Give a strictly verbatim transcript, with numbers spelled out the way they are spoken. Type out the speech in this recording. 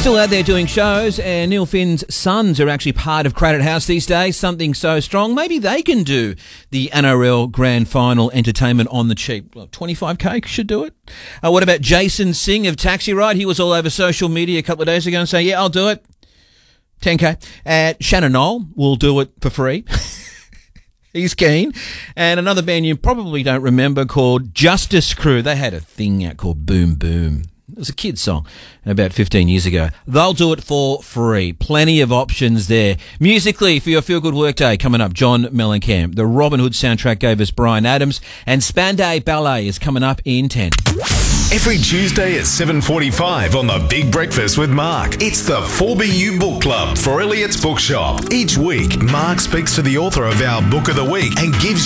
Still out there doing shows, and Neil Finn's sons are actually part of Credit House these days. Something so strong, maybe they can do the N R L Grand Final entertainment on the cheap. Well, twenty-five K should do it. Uh, what about Jason Singh of Taxi Ride? He was all over social media a couple of days ago and saying, yeah, I'll do it. ten K. Uh, Shannon Knoll will do it for free. He's keen. And another band you probably don't remember called Justice Crew. They had a thing out called Boom Boom. It was a kid's song about fifteen years ago. They'll do it for free. Plenty of options there. Musically, for your Feel Good Workday, coming up, John Mellencamp. The Robin Hood soundtrack gave us Bryan Adams. And Spanday Ballet is coming up in ten. Every Tuesday at seven forty-five on The Big Breakfast with Mark, it's the four B U Book Club for Elliot's Bookshop. Each week, Mark speaks to the author of our Book of the Week and gives